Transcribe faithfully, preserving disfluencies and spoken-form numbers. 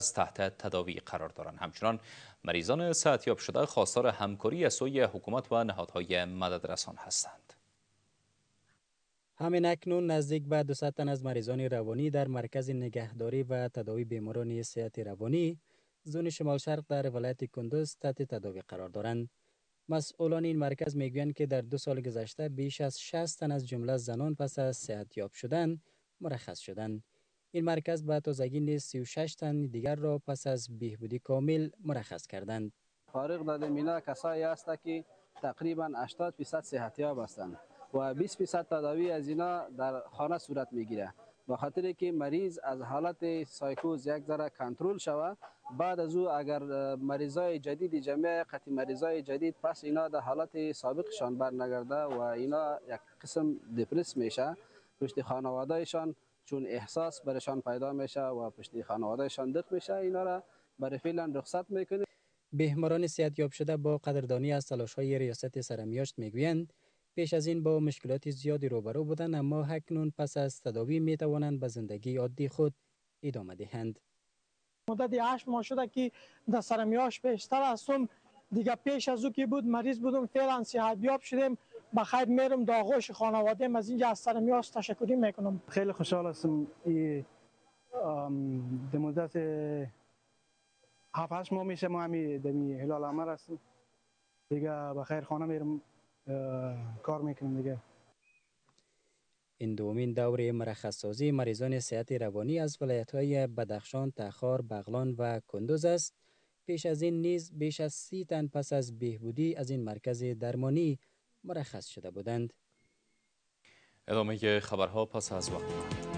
تحت تداوی قرار دارند. همچنان مریضان صحتیاب شده خواستار همکاری از سوی حکومت و نهادهای مددرسان هستند. همین اکنون نزدیک به دویست تن از مریضان روانی در مرکز نگهداری و تداوی بیماران صحت روانی زون شمال شرق در ولایت کندوز تحت تداوی قرار دارند. مسئولان این مرکز میگویند که در دو سال گذشته بیش از شصت تن از جمله زنان پس از صحتیاب شدن مرخص شدند. این مرکز به تازگی نیز سی و شش تن دیگر را پس از بهبودی کامل مرخص کردند. فارغ داده مینا کسایی است که تقریبا هشتاد درصد صحتیاب هستند و بیست درصد تداوی از اینا در خانه صورت میگیره. به خاطر که مریض از حالت سایکوز یک ذره کنترل شود، بعد از او اگر مریضای جدید جمعی قطعی مریضای جدید پس اینا در حالت سابقشان برنگرده و اینا یک قسم دپرس میشه، پشت خانوادهشان چون احساس برشان پیدا میشه و پشت خانوادهشان دق میشه، اینا را برای فعلا رخصت میکنه. بیماران صحتیاب شده با قدردانی از تلاش‌های ریاست سرمیاشت میگویند پیش از این با مشکلات زیادی روبرو بودند، اما اکنون پس از تداوی میتوانند به زندگی عادی خود ادامه دهند. مدت هشت ماه شده که در سرمیاشت بیشتر هستم. دیگه پیش از او که بود مریض بودم، فعلا صحتیاب شدیم. بخیر میرم در آغوش خانواده. از اینجا از سرمیاشت تشکر میکنم. خیلی خوشحال هستم. این در مدت هفت هشت ماه میشه ما همی دمی هلال احمر هستیم. دیگه بخیر خانه میرم کار میکنم دیگه. این دومین دوره مرخص سازی مریضان صحت روانی از ولایت‌های بدخشان، تخار، بغلان و کندوز است. پیش از این نیز بیش از سی تن پس از بهبودی از این مرکز درمانی مرخص شده بودند. ادامه خبرها پس از وقت